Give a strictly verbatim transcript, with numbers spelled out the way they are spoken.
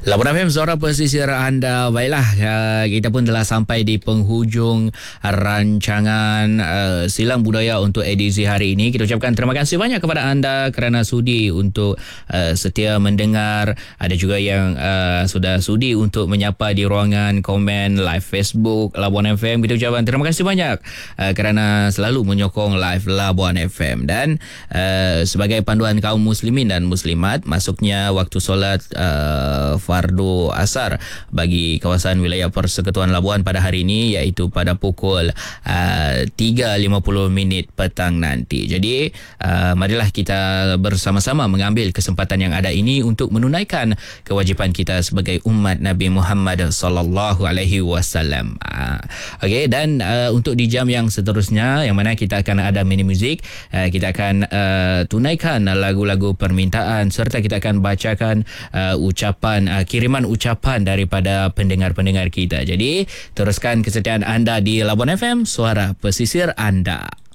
Labuan F M, suara pesisir anda. Baiklah, uh, kita pun telah sampai di penghujung rancangan uh, Silang Budaya untuk edisi hari ini. Kita ucapkan terima kasih banyak kepada anda kerana sudi untuk uh, setia mendengar. Ada juga yang uh, sudah sudi untuk menyapa di ruangan komen live Facebook Labuan F M. Kita ucapkan terima kasih banyak uh, kerana selalu menyokong live Labuan F M. Dan uh, sebagai panduan kaum muslimin dan muslimat, masuknya waktu solat uh, fardu asar bagi kawasan wilayah Persekutuan Labuan pada hari ini, iaitu pada pukul uh, tiga lima puluh minit petang nanti. Jadi uh, marilah kita bersama-sama mengambil kesempatan yang ada ini untuk menunaikan kewajipan kita sebagai umat Nabi Muhammad sallallahu alaihi wasallam. Uh, Okey, dan uh, untuk di jam yang seterusnya, yang mana kita akan ada mini muzik, uh, kita akan uh, tunaikan lagu-lagu permintaan serta kita akan bacakan uh, ucapan uh, kiriman ucapan daripada pendengar-pendengar kita. Jadi teruskan kesetiaan anda di Labuan F M, suara pesisir anda.